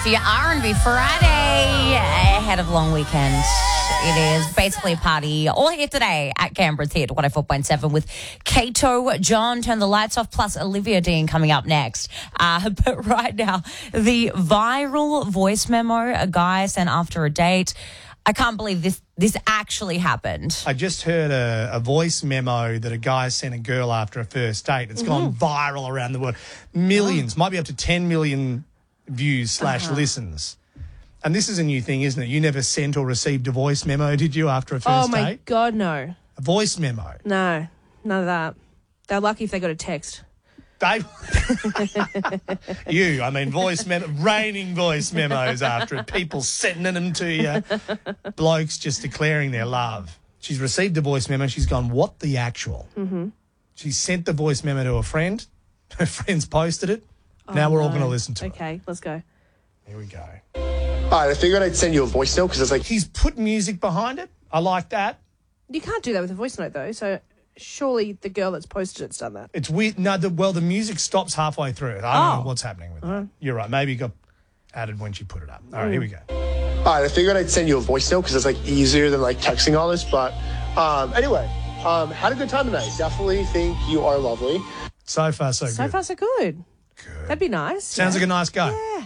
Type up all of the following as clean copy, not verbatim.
for your R&B Friday ahead of long weekend. It is basically a party all here today at Canberra's Hit 104.7 with Kato, John, Turn the Lights Off, plus Olivia Dean coming up next. But right now, the viral voice memo a guy sent after a date. I can't believe this actually happened. I just heard a voice memo that a guy sent a girl after a first date. It's gone viral around the world. Millions, might be up to 10 million views / listens. And this is a new thing, isn't it? You never sent or received a voice memo, did you, after a first date? Oh, my God, no. A voice memo? No, none of that. They're lucky if they got a text. Raining voice memos after it, people sending them to you, blokes just declaring their love. She's received a voice memo. She's gone, what the actual? Mm-hmm. She sent the voice memo to a friend. Her friend's posted it. Now we're all going to listen to it. Okay, let's go. Here we go. All right, I figured I'd send you a voice note because it's like... He's put music behind it. I like that. You can't do that with a voice note, though, so surely the girl that's posted it's done that. It's weird. No, the music stops halfway through it. I don't know what's happening with it. You're right. Maybe it got added when she put it up. All right, here we go. All right, I figured I'd send you a voice note because it's, like, easier than, like, texting all this. But anyway, had a good time tonight. Definitely think you are lovely. So far, so good. So far, so good. That'd be nice. Sounds like a nice guy. Yeah.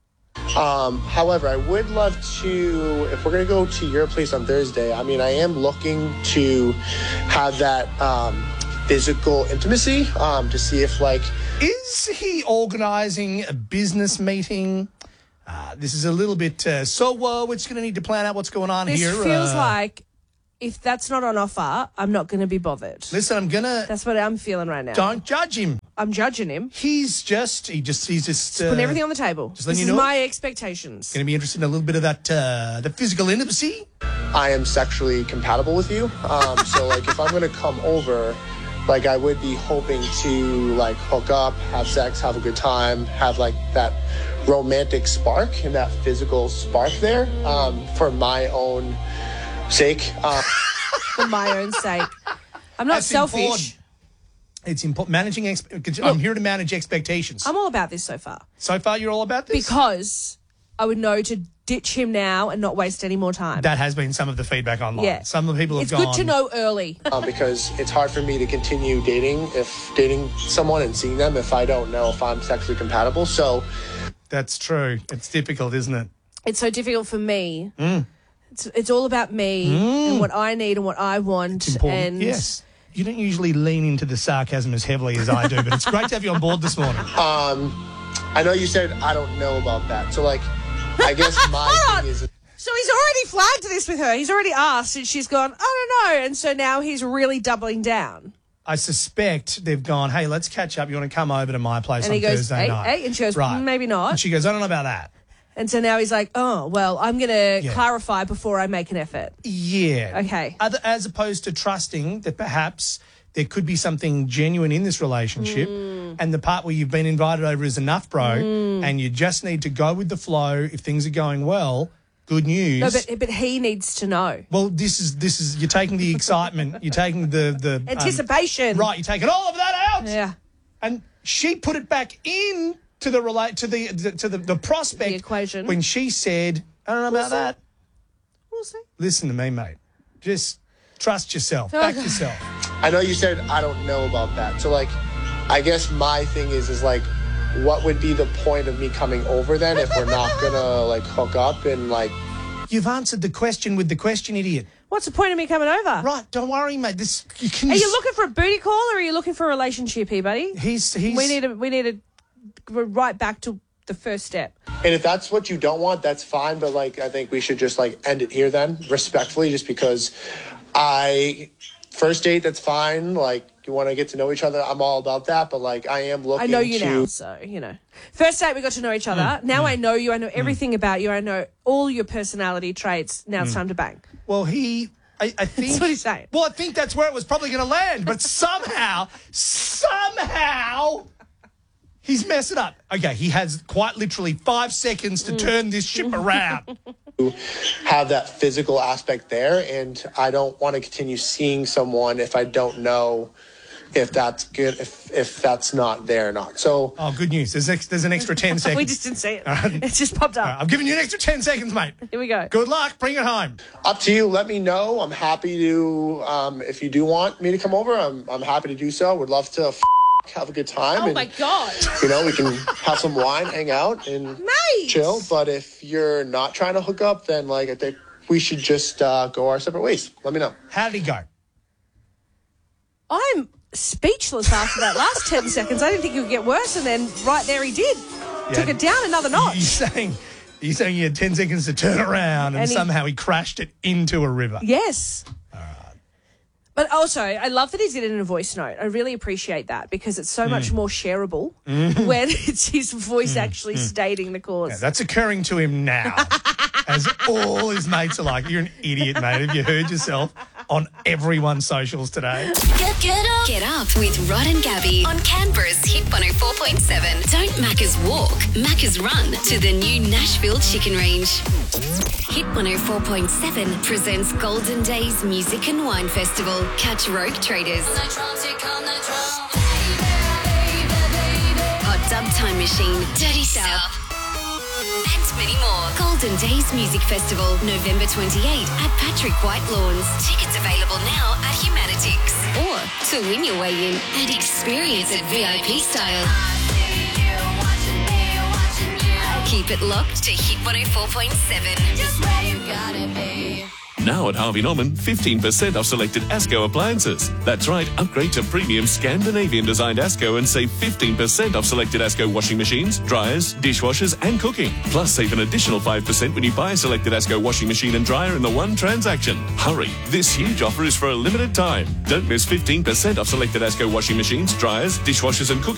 However, I would love to, if we're going to go to your place on Thursday, I mean, I am looking to have that physical intimacy to see if, like... Is he organising a business meeting? This is a little bit, we're just going to need to plan out what's going on here. This feels like if that's not on offer, I'm not going to be bothered. Listen, I'm going to... That's what I'm feeling right now. Don't judge him. I'm judging him. He's just putting everything on the table. This is my expectations. Going to be interested in a little bit of that, the physical intimacy. I am sexually compatible with you. So, like, if I'm going to come over, like, I would be hoping to, like, hook up, have sex, have a good time, have, like, that romantic spark and that physical spark there for my own sake. For my own sake. I'm not selfish. Important. It's important. I'm here to manage expectations. I'm all about this so far. So far, you're all about this? Because I would know to ditch him now and not waste any more time. That has been some of the feedback online. Yeah. Some of the people have gone... It's good to know early. Because it's hard for me to continue dating someone and seeing them if I don't know if I'm sexually compatible. So... That's true. It's difficult, isn't it? It's so difficult for me. It's all about me and what I need and what I want. It's important. And yes. You don't usually lean into the sarcasm as heavily as I do, but it's great to have you on board this morning. I know you said I don't know about that. So, like, I guess my thing is... So he's already flagged this with her. He's already asked and she's gone, I don't know. And so now he's really doubling down. I suspect they've gone, hey, let's catch up. You want to come over to my place and on he goes, Thursday night? Hey, and she goes, right. Maybe not. And she goes, I don't know about that. And so now he's like, oh, well, I'm going to clarify before I make an effort. Yeah. Okay. As opposed to trusting that perhaps there could be something genuine in this relationship and the part where you've been invited over is enough, bro, and you just need to go with the flow. If things are going well, good news. No, but he needs to know. Well, this is you're taking the excitement, you're taking the anticipation. Right, you're taking all of that out. Yeah. And she put it back in to the prospect the equation when she said, I don't know about that. We'll see. Listen to me, mate. Just trust yourself. Back yourself. I know you said I don't know about that. So, like, I guess my thing is like, what would be the point of me coming over then if we're not gonna, like, hook up and, like... You've answered the question with the question, idiot. What's the point of me coming over? Right, don't worry, mate. Are you looking for a booty call or are you looking for a relationship here, buddy? We need to go right back to the first step. And if that's what you don't want, that's fine. But, like, I think we should just, like, end it here then, respectfully, just because first date, that's fine. Like, you want to get to know each other, I'm all about that. But, like, I am looking I know you now, so, you know. First date, we got to know each other. Now I know you. I know everything about you. I know all your personality traits. Now it's time to bang. Well, I think... That's what he's saying. Well, I think that's where it was probably going to land. But somehow... he's messed it up. Okay, he has quite literally 5 seconds to turn this ship around. Have that physical aspect there, and I don't want to continue seeing someone if I don't know if that's good, if that's not there or not. So, good news. There's an extra 10 seconds. We just didn't see it. It's just popped up. I'm giving you an extra 10 seconds, mate. Here we go. Good luck. Bring it home. up to you. Let me know. I'm happy to. If you do want me to come over, I'm happy to do so. Would love to have a good time. Oh my God. You know, we can have some wine, hang out, and chill. But if you're not trying to hook up, then like I think we should just go our separate ways. Let me know. How did he go? I'm speechless after that last 10 seconds. I didn't think it would get worse, and then right there he did. Yeah. Took it down another notch. He's saying he had 10 seconds to turn around, and somehow he crashed it into a river. Yes. But also, I love that he's getting in a voice note. I really appreciate that because it's so much more shareable when it's his voice actually stating the cause. Yeah, that's occurring to him now. As all his mates are like, you're an idiot, mate. Have you heard yourself on everyone's socials today? Get up with Rod and Gabby on Canberra's Hit 104.7. Don't Macca's walk, Macca's run to the new Nashville Chicken Range. Hit 104.7 presents Golden Days Music and Wine Festival. Catch Rogue Traders, Hot Dub Time Machine, Dirty South, and many more. Golden Days Music Festival, November 28 at Patrick White Lawns. Tickets available now at Humanitix. Or to win your way in and experience it VIP style. Keep it locked to Hit 104.7. Just where you gotta be. Now at Harvey Norman, 15% off selected Asco appliances. That's right, upgrade to premium Scandinavian-designed Asco and save 15% off selected Asco washing machines, dryers, dishwashers and cooking. Plus, save an additional 5% when you buy a selected Asco washing machine and dryer in the one transaction. Hurry, this huge offer is for a limited time. Don't miss 15% off selected Asco washing machines, dryers, dishwashers and cooking.